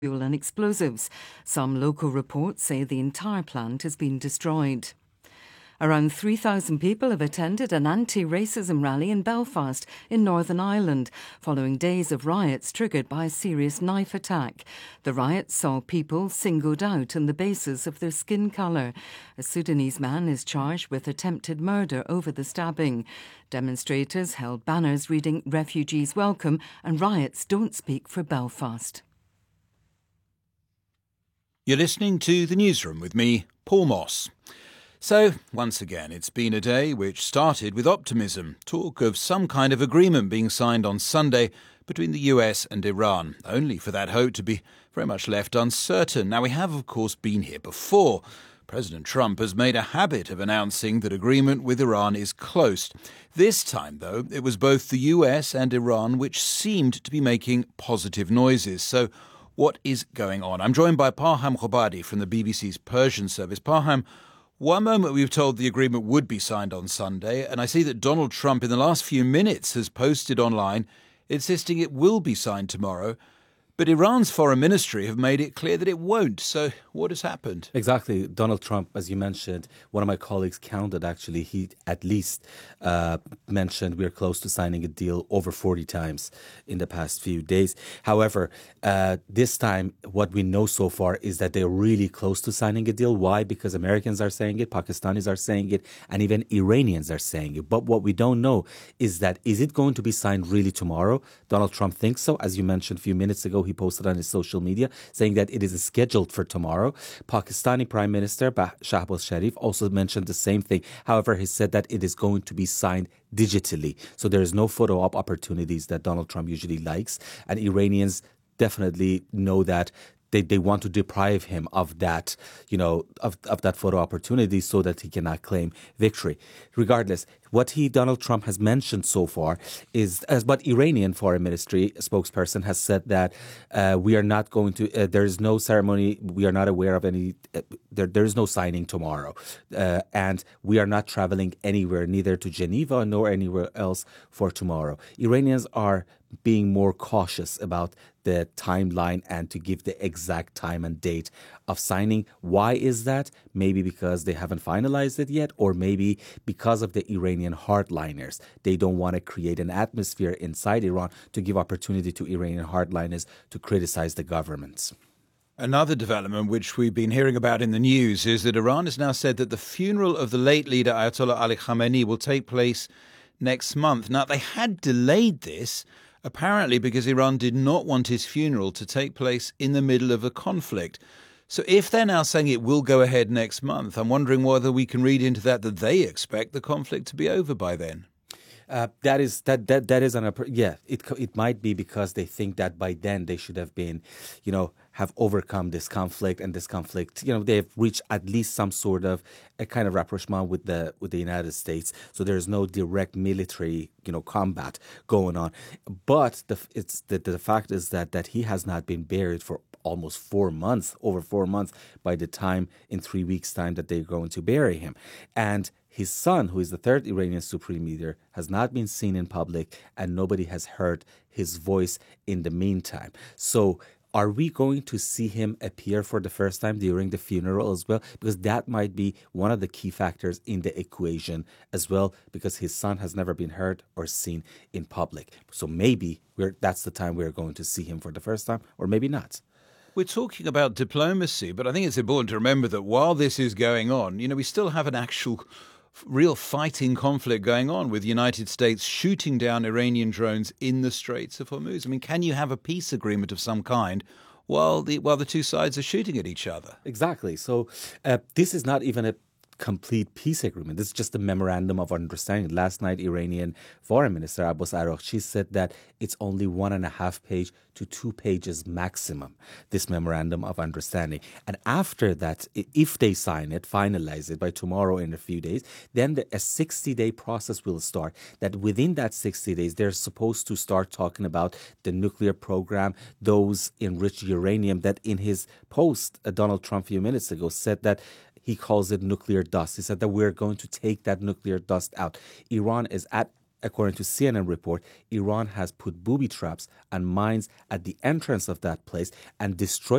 fuel and explosives. Some local reports say the entire plant has been destroyed. Around 3,000 people have attended an anti-racism rally in Belfast in Northern Ireland, following days of riots triggered by a serious knife attack. The riots saw people singled out on the basis of their skin colour. A Sudanese man is charged with attempted murder over the stabbing. Demonstrators held banners reading "Refugees Welcome" and "Riots Don't Speak for Belfast." You're listening to The Newsroom with me, Paul Moss. So, once again, it's been a day which started with optimism, talk of some kind of agreement being signed on Sunday between the US and Iran, only for that hope to be very much left uncertain. Now, we have, of course, been here before. President Trump has made a habit of announcing that agreement with Iran is close. This time, though, it was both the US and Iran which seemed to be making positive noises. So, what is going on? I'm joined by Parham Khobadi from the BBC's Persian service. Parham, one moment we were told the agreement would be signed on Sunday, and I see that Donald Trump in the last few minutes has posted online insisting it will be signed tomorrow. But Iran's foreign ministry have made it clear that it won't. So what has happened? Exactly. Donald Trump, as you mentioned, one of my colleagues counted actually, he at least mentioned we're close to signing a deal over 40 times in the past few days. However, this time, what we know so far is that they're really close to signing a deal. Why? Because Americans are saying it, Pakistanis are saying it, and even Iranians are saying it. But what we don't know is that, is it going to be signed really tomorrow? Donald Trump thinks so. As you mentioned a few minutes ago, he posted on his social media saying that it is scheduled for tomorrow. Pakistani Prime Minister Shahbaz Sharif also mentioned the same thing. However, he said that it is going to be signed digitally. So there is no photo op opportunities that Donald Trump usually likes. And Iranians definitely know that they want to deprive him of that, of that photo opportunity so that he cannot claim victory. Regardless, what Donald Trump has mentioned so far is, as what Iranian foreign ministry spokesperson has said, that we are not going to, there is no ceremony, we are not aware of any, there is no signing tomorrow. And we are not traveling anywhere, neither to Geneva nor anywhere else for tomorrow. Iranians are being more cautious about the timeline and to give the exact time and date of signing. Why is that? Maybe because they haven't finalized it yet, or maybe because of the Iranian hardliners. They don't want to create an atmosphere inside Iran to give opportunity to Iranian hardliners to criticize the governments. Another development which we've been hearing about in the news is that Iran has now said that the funeral of the late leader Ayatollah Ali Khamenei will take place next month. Now, they had delayed this apparently because Iran did not want his funeral to take place in the middle of a conflict. So if they're now saying it will go ahead next month, I'm wondering whether we can read into that they expect the conflict to be over by then. It might be because they think that by then they should have been, have overcome this conflict, and this conflict, they've reached at least some sort of a kind of rapprochement with the United States. So there's no direct military, combat going on. But the fact is that he has not been buried for almost 4 months, over 4 months, by the time in 3 weeks' time that they're going to bury him. And his son, who is the third Iranian supreme leader, has not been seen in public, and nobody has heard his voice in the meantime. So are we going to see him appear for the first time during the funeral as well? Because that might be one of the key factors in the equation as well, because his son has never been heard or seen in public. So maybe that's the time we're going to see him for the first time, or maybe not. We're talking about diplomacy, but I think it's important to remember that while this is going on, we still have an actual real fighting conflict going on with the United States shooting down Iranian drones in the Straits of Hormuz. I mean, can you have a peace agreement of some kind while the two sides are shooting at each other? Exactly. So this is not even a complete peace agreement. This is just a memorandum of understanding. Last night, Iranian Foreign Minister Abbas Araghchi said that it's only 1.5 page to 2 pages maximum, this memorandum of understanding. And after that, if they sign it, finalize it by tomorrow in a few days, then a 60-day process will start. That within that 60 days, they're supposed to start talking about the nuclear program, those enriched uranium that in his post, Donald Trump a few minutes ago said that he calls it nuclear dust. He said that we're going to take that nuclear dust out. Iran is according to CNN report, Iran has put booby traps and mines at the entrance of that place and destroyed